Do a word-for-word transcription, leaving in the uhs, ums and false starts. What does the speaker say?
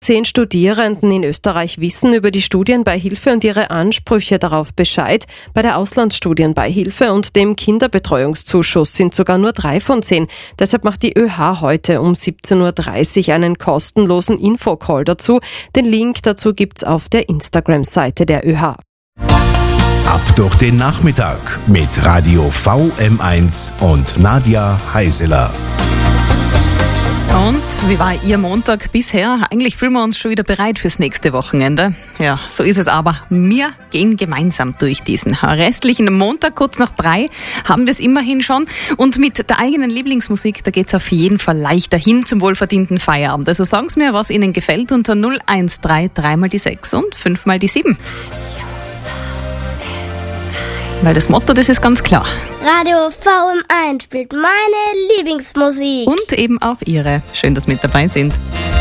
Zehn Studierenden in Österreich wissen über die Studienbeihilfe und ihre Ansprüche darauf Bescheid. Bei der Auslandsstudienbeihilfe und dem Kinderbetreuungszuschuss sind sogar nur drei von zehn. Deshalb macht die ÖH heute um siebzehn Uhr dreißig einen kostenlosen Infocall dazu. Den Link dazu gibt's auf der Instagram-Seite der ÖH. Ab durch den Nachmittag mit Radio V M eins und Nadja Heiseler. Und wie war Ihr Montag bisher? Eigentlich fühlen wir uns schon wieder bereit fürs nächste Wochenende. Ja, so ist es aber. Wir gehen gemeinsam durch diesen restlichen Montag. Kurz nach drei haben wir es immerhin schon. Und mit der eigenen Lieblingsmusik, da geht es auf jeden Fall leichter hin zum wohlverdienten Feierabend. Also sagen Sie mir, was Ihnen gefällt unter null eins drei drei mal die sechs und fünf mal die sieben. Weil das Motto, das ist ganz klar. Radio V M eins spielt meine Lieblingsmusik. Und eben auch Ihre. Schön, dass Sie mit dabei sind.